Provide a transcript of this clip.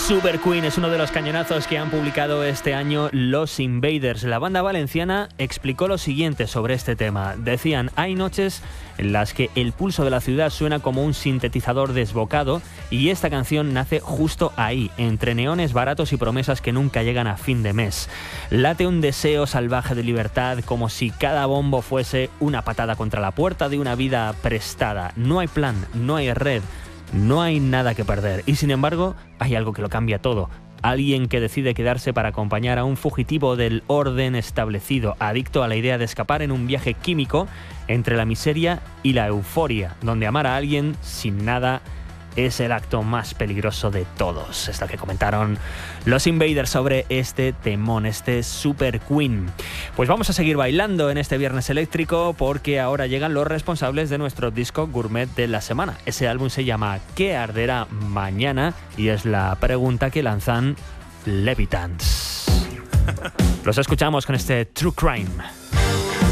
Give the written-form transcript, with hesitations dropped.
Super Queen es uno de los cañonazos que han publicado este año Los Invaders. La banda valenciana explicó lo siguiente sobre este tema. Decían, hay noches en las que el pulso de la ciudad suena como un sintetizador desbocado y esta canción nace justo ahí, entre neones baratos y promesas que nunca llegan a fin de mes. Late un deseo salvaje de libertad, como si cada bombo fuese una patada contra la puerta de una vida prestada. No hay plan, no hay red. No hay nada que perder y sin embargo hay algo que lo cambia todo. Alguien que decide quedarse para acompañar a un fugitivo del orden establecido, adicto a la idea de escapar en un viaje químico entre la miseria y la euforia, donde amar a alguien sin nada es el acto más peligroso de todos. Es lo que comentaron Los Invaders sobre este temón, este Super Queen. Pues vamos a seguir bailando en este viernes eléctrico porque ahora llegan los responsables de nuestro disco gourmet de la semana. Ese álbum se llama ¿Qué arderá mañana? Y es la pregunta que lanzan Levitans. Los escuchamos con este True Crime.